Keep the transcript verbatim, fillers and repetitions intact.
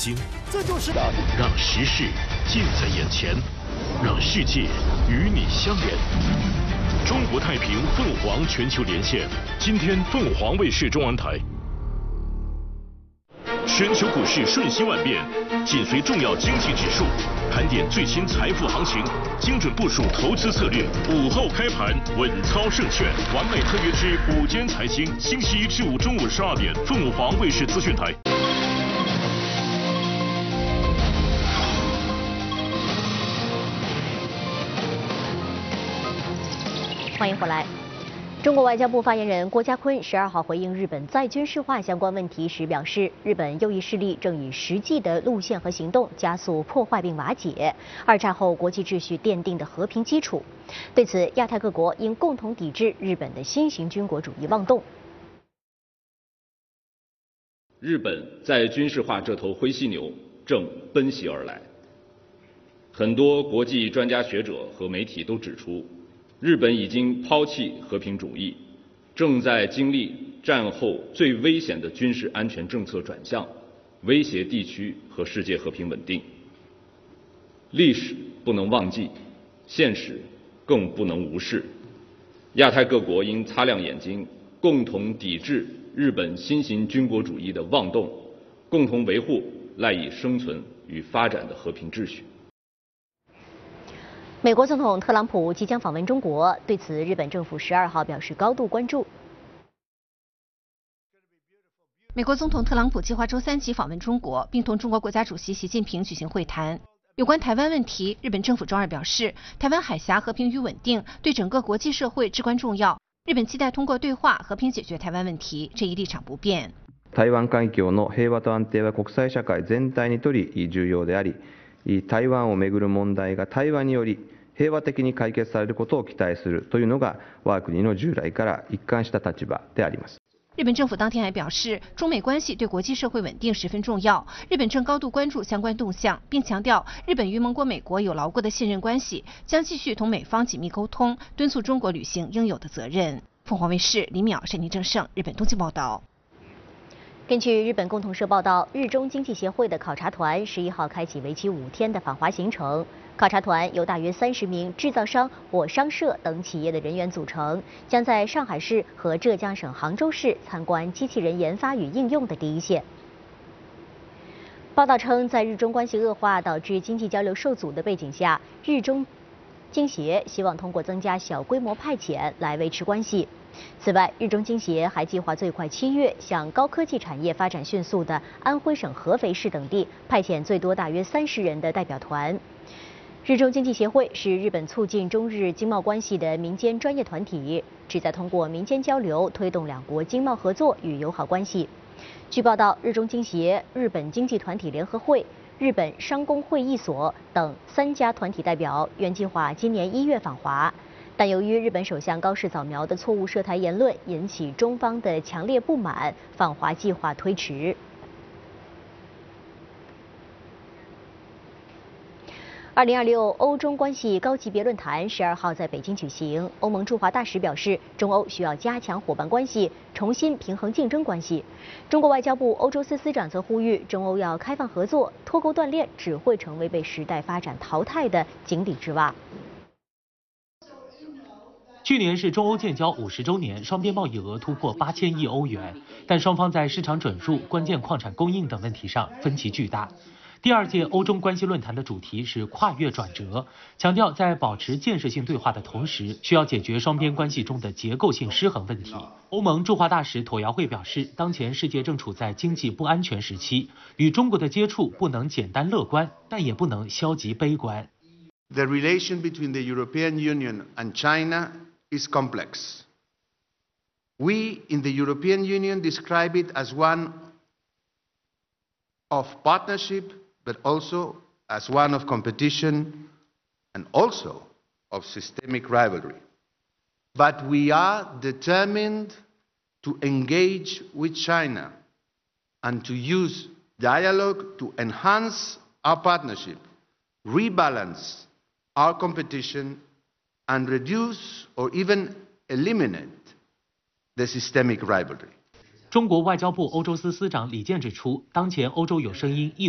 京。 这就是让时事近在眼前，让世界与你相连。中国太平凤凰全球连线，今天凤凰卫视中文台。全球股市瞬息万变，紧随重要经济指数，盘点最新财富行情，精准部署投资策略。午后开盘，稳操胜券，完美特约之午间财经，星期一至五中午十二点，凤凰卫视资讯台。 欢迎回来。中国外交部发言人郭家坤十二号回应日本再军事化相关问题时表示，日本右翼势力正以实际的路线和行动加速破坏并瓦解二战后国际秩序奠定的和平基础。对此，亚太各国应共同抵制日本的新型军国主义妄动。 日本在军事化这头灰犀牛正奔袭而来。很多国际专家学者和媒体都指出，日本已经抛弃和平主义，正在经历战后最危险的军事安全政策转向，威胁地区和世界和平稳定。历史不能忘记，现实更不能无视。亚太各国应擦亮眼睛，共同抵制日本新型军国主义的妄动，共同维护赖以生存与发展的和平秩序。 美国总统特朗普即将访问中国，对此，日本政府十二号表示高度关注。 美国总统特朗普计划周三起访问中国，并同中国国家主席习近平举行会谈。有关台湾问题，日本政府周二表示，台湾海峡和平与稳定对整个国际社会至关重要，日本期待通过对话和平解决台湾问题，这一立场不变。 台湾海峡の平和と安定は国際社会全体にとり重要であり、台湾をめぐる問題が対話により平和的に解決されることを期待するというのが我が国の従来から一貫した立場であります。 日本政府当天还表示，中美关系对国际社会稳定十分重要，日本正高度关注相关动向，并强调日本与盟国美国有牢固的信任关系，将继续同美方紧密沟通，敦促中国履行应有的责任。凤凰卫视李淼、沈宁正盛，日本东京报道。 根据日本共同社报道，日中经济协会的考察团十一号开启为期五天的访华行程。考察团由大约三十名制造商或商社等企业的人员组成，将在上海市和浙江省杭州市参观机器人研发与应用的第一线。报道称，在日中关系恶化导致经济交流受阻的背景下，日中经协希望通过增加小规模派遣来维持关系。此外，日中经协还计划最快七月向高科技产业发展迅速的安徽省合肥市等地派遣最多大约三十人的代表团。日中经济协会是日本促进中日经贸关系的民间专业团体，旨在通过民间交流推动两国经贸合作与友好关系。据报道，日中经协、日本经济团体联合会、日本商工会议所等三家团体代表原计划今年一月访华，但由于日本首相高市早苗的错误涉台言论引起中方的强烈不满，访华计划推迟。二零二六欧中关系高级别论坛十二号在北京举行。欧盟驻华大使表示，中欧需要加强伙伴关系，重新平衡竞争关系。中国外交部欧洲司司长则呼吁，中欧要开放合作，脱钩断链只会成为被时代发展淘汰的井底之蛙。 去年是中欧建交五十周年，双边贸易额突破八千亿欧元，但双方在市场准入、关键矿产供应等问题上分歧巨大。第二届欧中关系论坛的主题是跨越转折，强调在保持建设性对话的同时，需要解决双边关系中的结构性失衡问题。欧盟驻华大使妥尧会表示，当前世界正处在经济不安全时期，与中国的接触不能简单乐观，但也不能消极悲观。 The relation between the European Union and China is complex. We in the European Union describe it as one of partnership, but also as one of competition and also of systemic rivalry. But we are determined to engage with China and to use dialogue to enhance our partnership, rebalance our competition, and reduce or even eliminate the systemic rivalry. 中国外交部欧洲司司长李健指出，当前欧洲有声音一